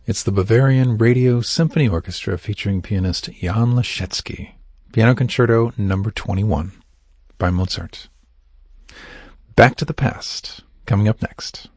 It's the Bavarian Radio Symphony Orchestra featuring pianist Jan Leschetski, Piano Concerto No. 21 by Mozart. Back to the Past, coming up next.